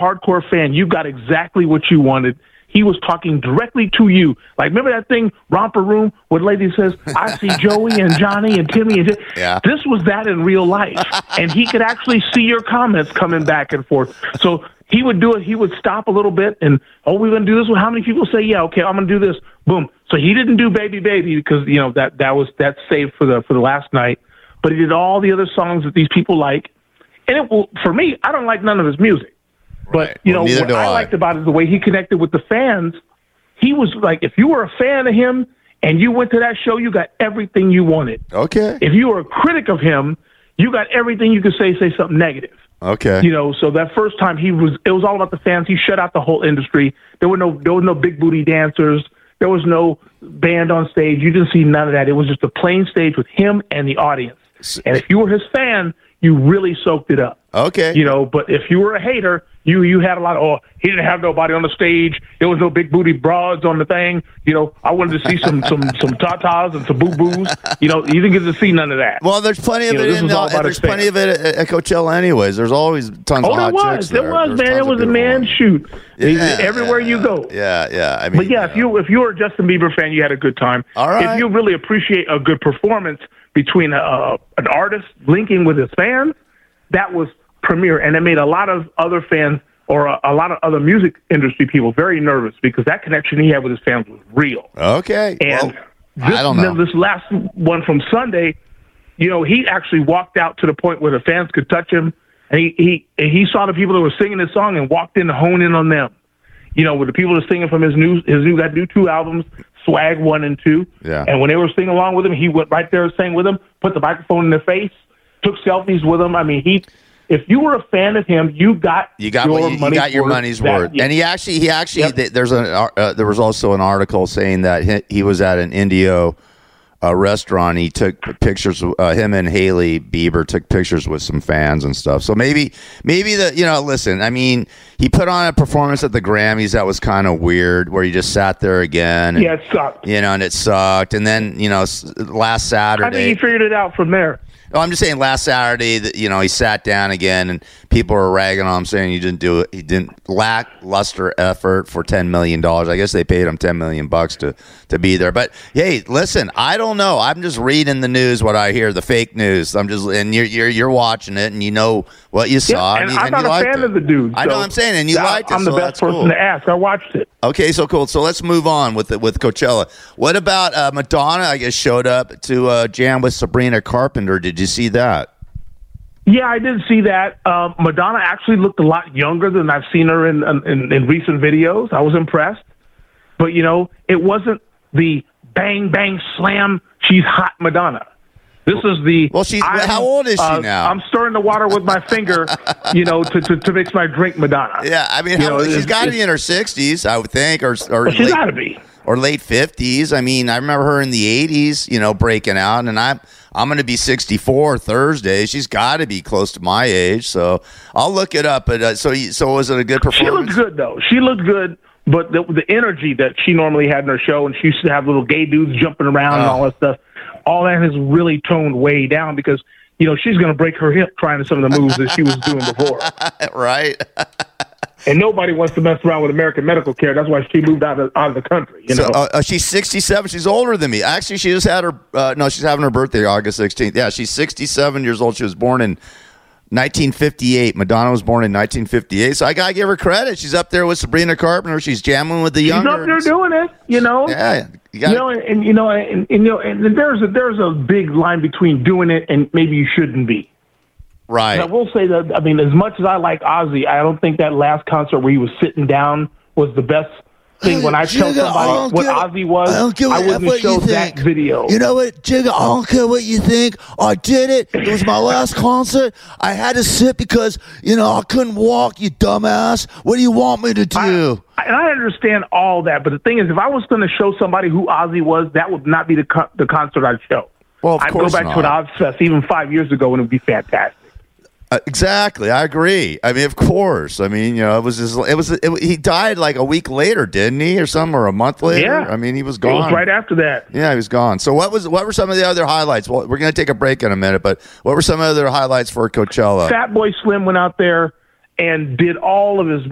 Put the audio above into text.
hardcore fan, you got exactly what you wanted. He was talking directly to you. Like, remember that thing, Romper Room, where the lady says, I see Joey and Johnny and Timmy. And yeah. This was that in real life. And he could actually see your comments coming back and forth. So he would do it. He would stop a little bit and, we're going to do this one. How many people say, yeah, okay, I'm going to do this. Boom. So he didn't do Baby Baby because, that's saved for the last night. But he did all the other songs that these people like. And for me, I don't like none of his music. But, what I liked about it is the way he connected with the fans. He was like, if you were a fan of him and you went to that show, you got everything you wanted. Okay. If you were a critic of him, you got everything you could say something negative. Okay. So that first time it was all about the fans. He shut out the whole industry. There was no big booty dancers. There was no band on stage. You didn't see none of that. It was just a plain stage with him and the audience. And if you were his fan, you really soaked it up. Okay. But if you were a hater, you had a lot of, he didn't have nobody on the stage. There was no big booty broads on the thing. I wanted to see some tatas and some boo-boos. You didn't get to see none of that. Well, there's plenty of it there's plenty of it at Coachella anyways. There's always tons of hot chicks there. There was, man. It was a man shoot. Everywhere you go. Yeah. I mean, but yeah, if you were a Justin Bieber fan, you had a good time. All right. If you really appreciate a good performance between an artist linking with his fans, that was premiere, and it made a lot of other fans or a lot of other music industry people very nervous because that connection he had with his fans was real. Okay. And I don't know. This last one from Sunday, he actually walked out to the point where the fans could touch him, and he saw the people that were singing his song and walked in to hone in on them. With the people that are singing from his new 2 albums, Swag 1 and 2. Yeah. And when they were singing along with him, he went right there and sang with them, put the microphone in their face, took selfies with them. I mean, if you were a fan of him, you got your money's worth. And he actually yep. There was also an article saying that he was at an Indio restaurant. He took pictures. Him and Hailey Bieber took pictures with some fans and stuff. So maybe listen. I mean, he put on a performance at the Grammys that was kind of weird, where he just sat there again. And, it sucked. And it sucked. And then last Saturday, I think he figured it out from there. Oh, I'm just saying last Saturday that, he sat down again and people were ragging on him saying he didn't do it. He didn't lackluster effort for $10 million. I guess they paid him $10 million to be there. But hey, listen, I don't know. I'm just reading the news, what I hear, the fake news. And you're watching it and you know what you saw. Yeah, and I'm not a fan of the dude. I know what I'm saying, and you liked it. I'm the best person to ask. I watched it. Okay, so cool. So let's move on with Coachella. What about Madonna? I guess showed up to jam with Sabrina Carpenter. Did you see that? Yeah, I did see that. Madonna actually looked a lot younger than I've seen her in recent videos. I was impressed. But, it wasn't the bang, bang, slam, she's hot Madonna. This is the... Well, how old is she now? I'm stirring the water with my finger, to mix my drink Madonna. Yeah, I mean, she's got to be in her 60s, I would think, or she's got to be. Or late 50s. I mean, I remember her in the 80s, breaking out, and I'm going to be 64 Thursday. She's got to be close to my age, so I'll look it up. But so was it a good performance? She looked good, though. She looked good, but the energy that she normally had in her show, and she used to have little gay dudes jumping around and all that stuff, all that has really toned way down because, she's going to break her hip trying some of the moves that she was doing before. Right. And nobody wants to mess around with American medical care. That's why she moved out of the country. So, she's 67. She's older than me. Actually, she just had her. She's having her birthday August 16th. Yeah, she's 67 years old. She was born in 1958. Madonna was born in 1958. So I gotta give her credit. She's up there with Sabrina Carpenter. She's jamming with the younger. She's up there doing it. Yeah. And there's a big line between doing it and maybe you shouldn't be. Right. And I will say that, as much as I like Ozzy, I don't think that last concert where he was sitting down was the best thing. When I tell somebody what Ozzy was, I wouldn't show that video. You know what, Jigga? I don't care what you think. I did it. It was my last concert. I had to sit because, I couldn't walk, you dumbass. What do you want me to do? I understand all that, but the thing is, if I was going to show somebody who Ozzy was, that would not be the concert I'd show. Well, I'd go back to an Ozfest even 5 years ago, and it would be fantastic. Exactly, I agree. I mean, of course. I mean, he died like a week later, didn't he, or something, or a month later? Yeah. I mean, he was gone. It was right after that. Yeah, he was gone. So what were some of the other highlights? Well, we're going to take a break in a minute, but what were some other highlights for Coachella? Fatboy Slim went out there and did all of his